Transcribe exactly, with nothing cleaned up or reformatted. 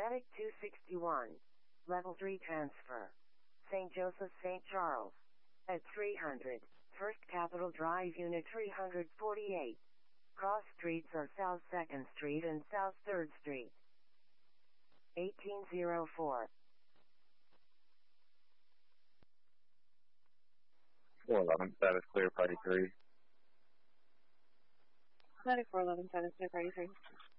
Medic two sixty-one. Level three transfer. Saint Joseph, Saint Charles. At three hundred. First Capitol Drive, Unit three forty-eight. Cross streets are South second Street and South third Street. eighteen oh four. four eleven, status clear, party three. Medic four eleven, status clear, party three.